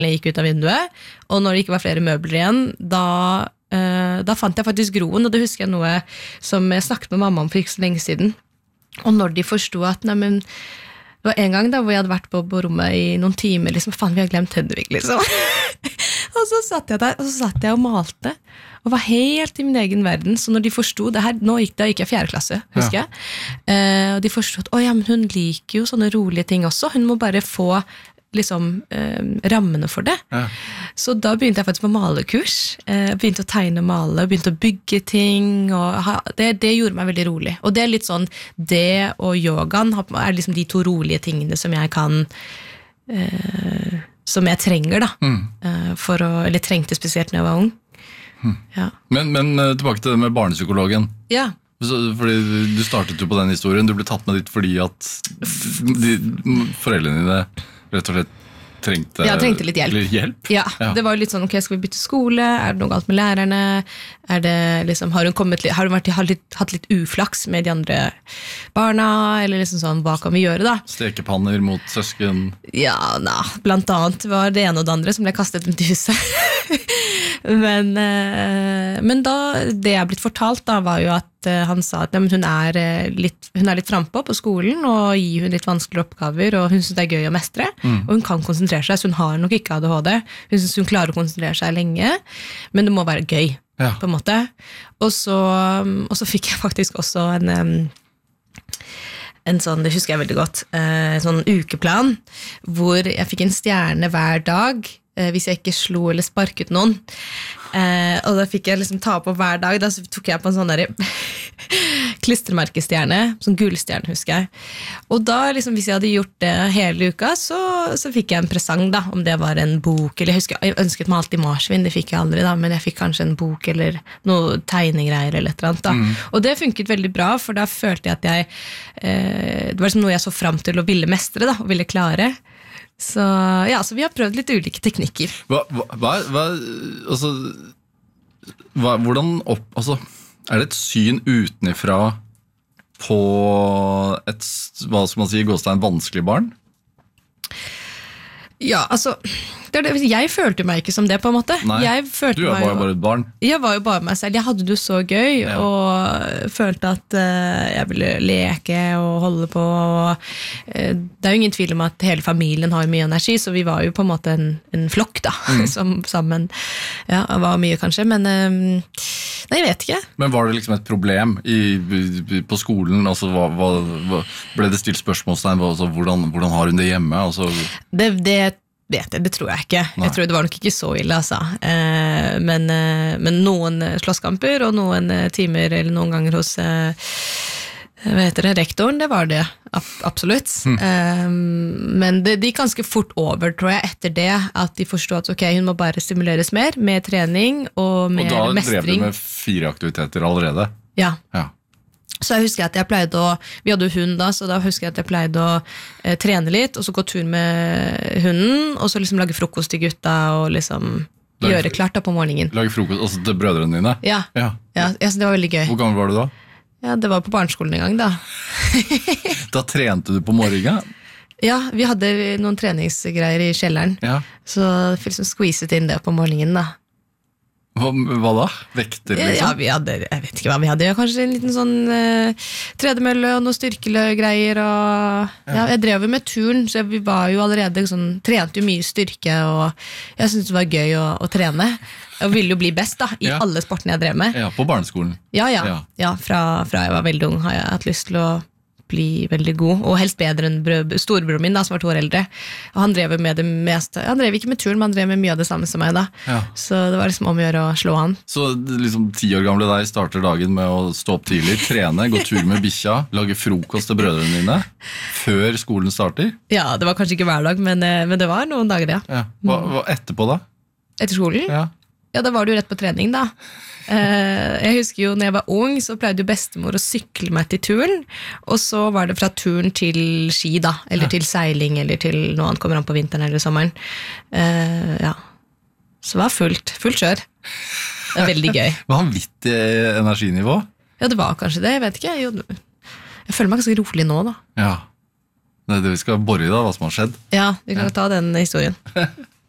gikk ut av vinduet, og når det ikke var flere møbler igjen, da fant jeg faktisk roen, og det husker jeg noe som jeg snakket med mamma om for ikke så lenge siden. Og når de forstod at, nei, men det var en gang da, hvor jeg hadde vært på rommet i noen timer, liksom, faen, vi har glemt Hedvig, liksom. Og så satt jeg der, og så satt jeg og malte, og var helt i min egen verden, så når de forstod det her, da gikk jeg 4. klasse, husker jeg, og de forstod at, ja, men hun liker jo sånne rolige ting også, hun må bare få liksom rammene for det. Så da begynte jeg faktisk på malekurs, begynte å tegne og male, begynte å bygge ting, og det gjorde meg veldig rolig. Og det litt sånn, det og yogaen liksom de 2 rolige tingene som jeg kan, som jeg trenger da, eller trengte spesielt når jeg var ung. Ja. Men tilbake til det med barnepsykologen. Ja. Fordi du startet jo på den historien, du ble tatt med dit fordi at foreldrene dine rett og slett trengte litt hjelp. Ja, det var jo litt sånn, ok, skal vi bytte skole? Det noe galt med lærerne? Det liksom, har hun hatt litt uflaks med de andre barna? Eller liksom sånn, hva kan vi gjøre da? Stekepanner mot søsken? Ja, blant annet var det ene og det andre som ble kastet rundt i huset. Men da, det jeg blitt fortalt da, var jo at han sa at hun er litt frempå på skolen, og gir hun litt vanskelige oppgaver, og hun synes det er gøy å mestre, og hun kan konsentrere seg, så hun har nok ikke ADHD. Hun synes hun klarer å konsentrere seg lenge, men det må være gøy, på en måte. Og så fikk jeg faktisk også en sånn, det husker jeg veldig godt, en sånn ukeplan, hvor jeg fikk en stjerne hver dag, hvis jeg ikke slo eller sparket noen. Og da fikk jeg liksom ta på hver dag, da så tok jeg på en sånn der klistremerkestjerne, sånn gullstjerne husker jeg. Og da liksom, hvis jeg hadde gjort det hele uka, så fikk jeg en presang da, om det var en bok, eller jeg ønsket meg alltid marsvin, det fikk jeg aldri da, men jeg fikk kanskje en bok, eller noe tegnegreier, eller et eller annet da. Og det funket veldig bra, for da følte jeg at det var liksom noe jeg så frem til å ville mestre da, og ville klare. Så vi har prøvd litt ulike teknikker. Hvordan er det et syn utenifra på et, hva skal man si, gåstein vanskelig barn? Ja, altså jeg følte meg ikke som det på en måte. Nei, du var jo bare et barn. Jeg var jo bare meg selv. Jeg hadde det så gøy, og følte at jeg ville leke og holde på. Og, det er jo ingen tvil om at hele familien har mye energi, så vi var jo på en måte en flokk da, som sammen var mye kanskje, men nei, jeg vet ikke. Men var det liksom et problem på skolen? Altså, ble det stilt spørsmålstegn? Altså, hvordan har hun det hjemme? Altså, det tror jeg ikke. Nei. Jeg tror det var nok ikke så ille, altså. Men noen slåsskamper og noen timer eller noen ganger hos rektoren, det var det absolutt. Men det gikk ganske fort over, tror jeg, etter det, at de forstod at ok, hun må bare stimuleres mer med trening og med mestring. Og da drev du med 4 aktiviteter allerede? Ja. Så jeg husker at jeg pleide vi hadde hund da, så da husker jeg at jeg pleide å trene litt, og så gå tur med hunden, og så liksom lage frokost til gutta, og liksom gjøre klart da på morgenen. Lage frokost også til brødrene dine? Ja, så det var veldig gøy. Hvor gammel var du da? Ja, det var på barneskolen en gang da. Da trente du på morgenen? Ja, vi hadde noen treningsgreier i kjelleren, så jeg fikk liksom squeezet inn det på morgenen da. Hva da? Vekter liksom? Ja, vi hadde, jeg vet ikke hva vi hadde, kanskje en liten sånn tredemølle og noe styrkelegreier, og jeg drev jo med turn, så vi var jo allerede sånn, trente jo mye styrke, og jeg syntes det var gøy å trene, og ville jo bli best da, i alle sportene jeg drev med. Ja, på barneskolen? Ja, fra jeg var veldig ung har jeg hatt lyst til å bli veldig god, og helst bedre enn storebroren min da, som var 2 år eldre, og han drev med det meste, han drev ikke med turn, men han drev med mye av det samme som meg da, så det var liksom om å gjøre å slå han. Så liksom 10 år gamle deg starter dagen med å stå opp tidlig, trene, gå tur med bikkja, lage frokost til brødrene dine, før skolen starter? Ja, det var kanskje ikke hver dag, men det var noen dager, ja. Hva etterpå da? Etter skolen? Ja, da var det jo rett på trening da. Jeg husker jo når jeg var ung, så pleide jo bestemor å sykle meg til turen, og så var det fra turen til ski da, eller til seiling, eller til noe annet kommer an på vinteren eller sommeren. Så det var fullt kjør. Det var veldig gøy. Vanvittig energinivå? Ja, det var kanskje det, jeg vet ikke. Jeg føler meg ganske rolig nå da. Ja, det er det vi skal bore i da, hva som har skjedd. Ja, vi kan ta den historien.